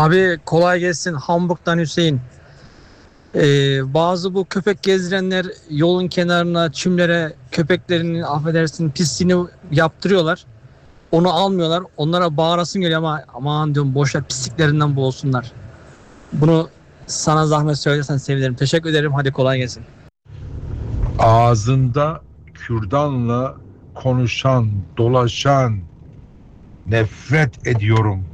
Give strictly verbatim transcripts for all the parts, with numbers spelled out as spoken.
Abi kolay gelsin, Hamburg'dan Hüseyin. Ee, bazı bu köpek gezdirenler yolun kenarına, çimlere köpeklerinin, affedersin, pisliğini yaptırıyorlar. Onu almıyorlar. Onlara bağırasın geliyor ama aman diyorum, boşver, pisliklerinden boğulsunlar. Bunu sana zahmet söylesen sevinirim. Teşekkür ederim. Hadi kolay gelsin. Ağzında kürdanla konuşan, dolaşan, nefret ediyorum.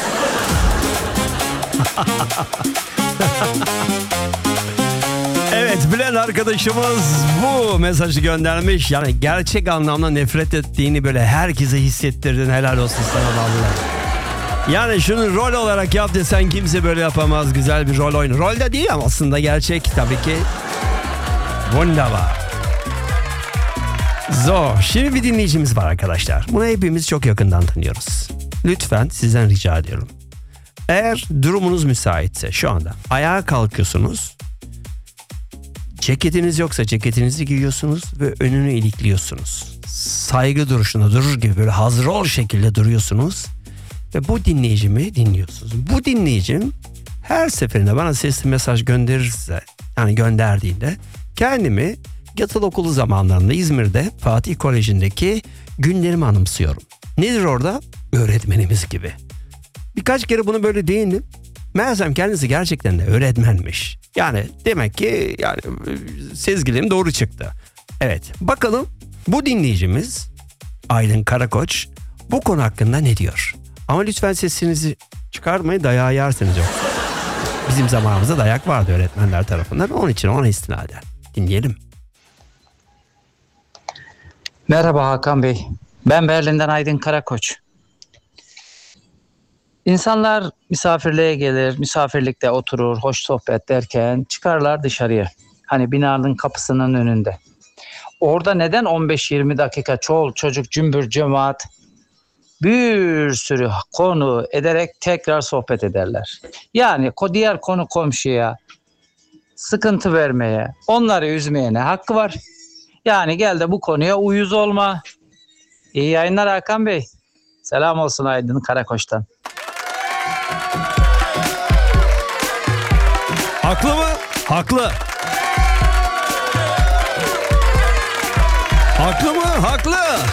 Evet, Bülent arkadaşımız bu mesajı göndermiş. Yani gerçek anlamda nefret ettiğini böyle herkese hissettirdin. Helal olsun sana vallahi. Yani şunu rol olarak yap desen kimse böyle yapamaz. Güzel bir rol oyunu. Rol de değil ama aslında gerçek tabii ki. Wunderbar. So, şimdi bir dinleyicimiz var arkadaşlar. Bunu hepimiz çok yakından tanıyoruz. Lütfen sizden rica ediyorum. Eğer durumunuz müsaitse şu anda ayağa kalkıyorsunuz. Ceketiniz yoksa ceketinizi giyiyorsunuz ve önünü ilikliyorsunuz. Saygı duruşunda durur gibi böyle hazır ol şekilde duruyorsunuz. Ve bu dinleyicimi dinliyorsunuz. Bu dinleyicim her seferinde bana sesli mesaj gönderirse, yani gönderdiğinde kendimi yatılı okulu zamanlarında İzmir'de Fatih Koleji'ndeki günlerimi anımsıyorum. Nedir orada? Öğretmenimiz gibi. Birkaç kere bunu böyle değindim. Meğersem kendisi gerçekten de öğretmenmiş. Yani demek ki yani sezgilerim doğru çıktı. Evet, bakalım bu dinleyicimiz Aydın Karakoç bu konu hakkında ne diyor? Ama lütfen sesinizi çıkarmayın, dayağı yersiniz yoksa. Bizim zamanımızda dayak vardı öğretmenler tarafından. Onun için ona istinaden. Dinleyelim. Merhaba Hakan Bey. Ben Berlin'den Aydın Karakoç. İnsanlar misafirliğe gelir, misafirlikte oturur, hoş sohbet derken çıkarlar dışarıya. Hani binanın kapısının önünde. Orada neden on beş yirmi dakika çol çocuk cümbür cemaat bir sürü konu ederek tekrar sohbet ederler. Yani diğer konu komşuya sıkıntı vermeye, onları üzmeye ne hakkı var? Yani gel de bu konuya uyuz olma. İyi yayınlar Hakan Bey. Selam olsun Aydın Karakoç'tan. Haklı mı? Haklı. Haklı mı? Haklı.